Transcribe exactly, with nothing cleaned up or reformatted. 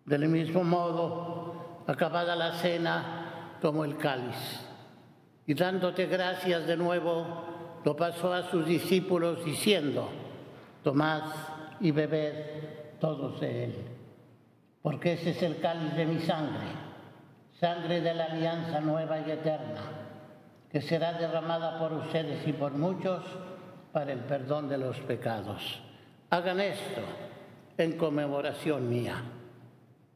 Del mismo modo, acabada la cena, tomó el cáliz y dándote gracias de nuevo, lo pasó a sus discípulos diciendo: tomad y bebed todos de él, porque ese es el cáliz de mi sangre, sangre de la alianza nueva y eterna, que será derramada por ustedes y por muchos para el perdón de los pecados. Hagan esto en conmemoración mía.